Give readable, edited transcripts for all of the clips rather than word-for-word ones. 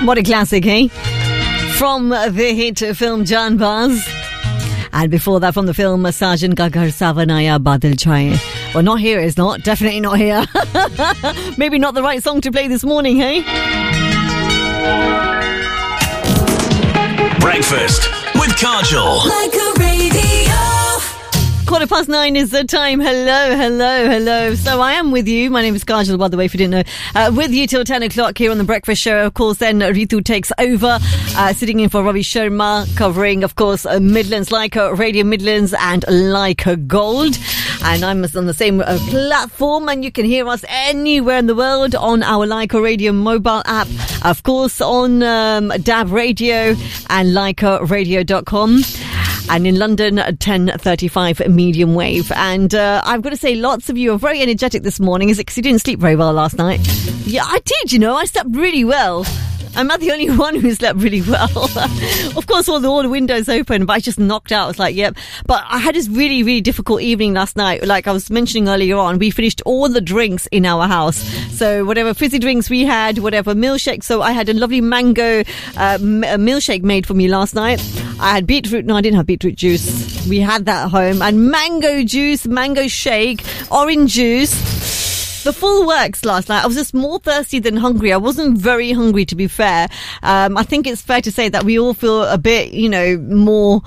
What a classic, eh? From the hit film Janbaz. And before that, from the film Sajan Ka Ghar Sawan Aaya Badal Chhaye. Well, not here, it's not. Definitely not here. Maybe not the right song to play this morning, hey? Breakfast with Kajol. Like a radio. 9:15 is the time. Hello. So I am with you. My name is Kajol, by the way, if you didn't know. With you till 10 o'clock here on The Breakfast Show. Of course, then Ritu takes over, sitting in for Ravi Sharma, covering, of course, Midlands, Leica Radio Midlands and Leica Gold. And I'm on the same platform, and you can hear us anywhere in the world on our Leica Radio mobile app. Of course, on DAB Radio and LeicaRadio.com. And in London, 1035 medium wave. And I've got to say, lots of you are very energetic this morning. Is it because you didn't sleep very well last night? Yeah, I did, you know. I slept really well. I'm not the only one who slept really well. Of course, all the windows open, but I just knocked out. I was like, yep. But I had this really, really difficult evening last night. Like I was mentioning earlier on, we finished all the drinks in our house. So whatever fizzy drinks we had, whatever milkshake. So I had a lovely mango milkshake made for me last night. I had beetroot. No, I didn't have beetroot juice. We had that at home. And mango juice, mango shake, orange juice. The full works last night. I was just more thirsty than hungry. I wasn't very hungry, to be fair. I think it's fair to say that we all feel a bit, you know, more,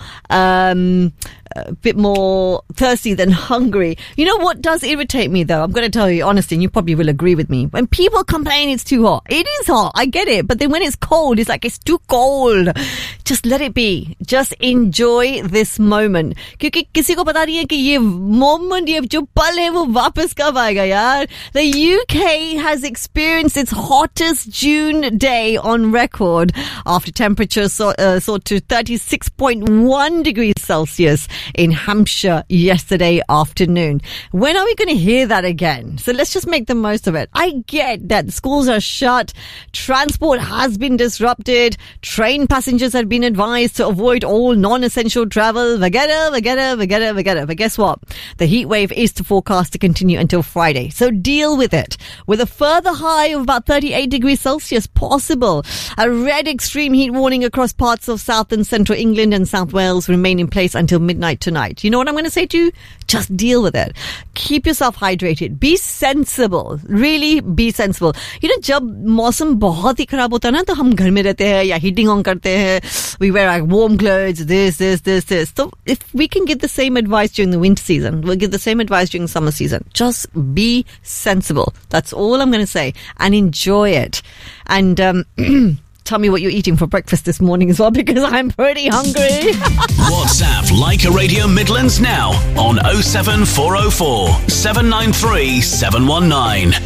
a bit more thirsty than hungry. You know what does irritate me, though? I'm going to tell you honestly, and you probably will agree with me. When people complain it's too hot, it is hot. I get it. But then when it's cold, it's like it's too cold. Just let it be. Just enjoy this moment. क्योंकि किसी को पता नहीं है कि ये moment, ये जो पल है वो वापस कब आएगा यार. The UK has experienced its hottest June day on record after temperatures soared to 36.1 degrees Celsius in Hampshire yesterday afternoon. When are we going to hear that again? So let's just make the most of it. I get that schools are shut, transport has been disrupted, train passengers have been advised to avoid all non-essential travel, vagara. But guess what? The heat wave is forecast to continue until Friday. So deal with it. With a further high of about 38 degrees Celsius possible. A red extreme heat warning across parts of South and Central England and South Wales remain in place until midnight tonight. You know what I'm going to say to you? Just deal with it. Keep yourself hydrated. Be sensible. Really be sensible. You know, जब मौसम बहुत ही खराब होता है ना, तो हम घर में रहते हैं या heating on करते हैं. We wear our warm clothes, this. So if we can give the same advice during the winter season, we'll give the same advice during summer season. Just be sensible. That's all I'm going to say. And enjoy it. And tell me what you're eating for breakfast this morning as well, because I'm pretty hungry. WhatsApp Leica Radio Midlands now on 07404 793 719.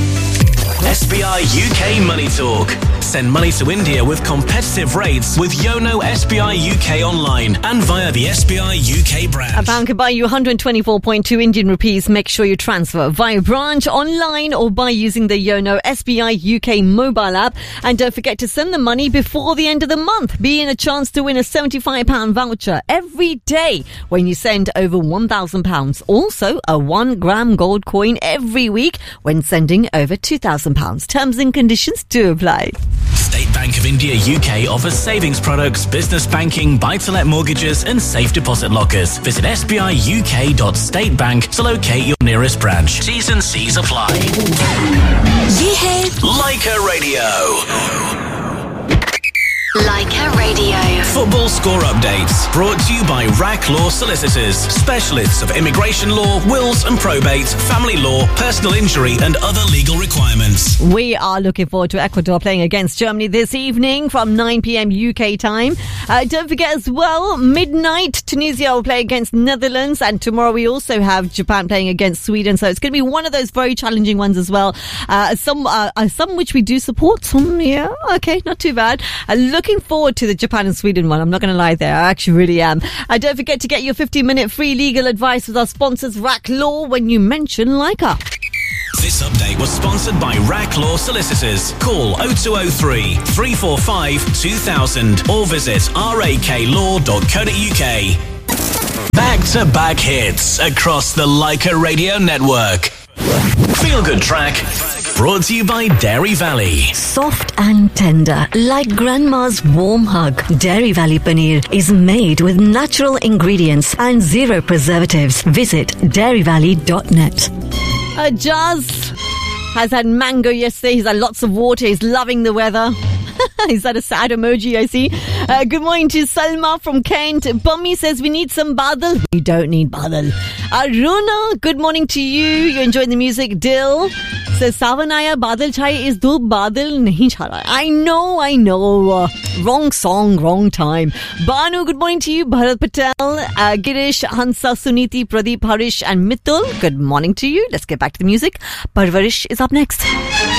SBI UK Money Talk. Send money to India with competitive rates with Yono SBI UK online and via the SBI UK branch. A bank can buy you 124.2 Indian rupees. Make sure you transfer via branch, online or by using the Yono SBI UK mobile app. And don't forget to send the money before the end of the month. Be in a chance to win a £75 voucher every day when you send over £1,000. Also, a 1 gram gold coin every week when sending over £2,000. Terms and conditions do apply. State Bank of India UK offers savings products, business banking, buy-to-let mortgages and safe deposit lockers. Visit sbiuk.statebank to locate your nearest branch. T's and C's apply. ये है Leica Radio. Leica Radio. Football score updates brought to you by RAC Law Solicitors, specialists of immigration law, wills and probate, family law, personal injury and other legal requirements. We are looking forward to Ecuador playing against Germany this evening from 9 p.m. UK time. Don't forget as well, midnight, Tunisia will play against Netherlands, and tomorrow we also have Japan playing against Sweden. So it's going to be one of those very challenging ones as well. Some which we do support, some, yeah, okay, not too bad. Looking forward to the Japan and Sweden one. I'm not going to lie there. I actually really am. Don't forget to get your 15-minute free legal advice with our sponsors, RAC Law, when you mention Leica. This update was sponsored by RAC Law Solicitors. Call 0203 345 2000 or visit raklaw.co.uk. Back-to-back hits across the Leica Radio network. Feel good track, Brought to you by Dairy Valley. Soft and tender, like grandma's warm hug. Dairy Valley Paneer is made with natural ingredients and zero preservatives. Visit dairyvalley.net. Jazz has had mango yesterday. He's had lots of water. He's loving the weather. Is that a sad emoji I see? Good morning to Salma from Kent. Bummy says we need some badal. You don't need badal. Runa, good morning to you. You're enjoying the music. Dil says Savanaya badal chai is dhoop badal nahi chha. I know. Wrong song, wrong time. Banu, good morning to you. Bharat Patel, Girish, Hansa, Suniti, Pradeep, Harish and Mithul. Good morning to you. Let's get back to the music. Parvarish is up next.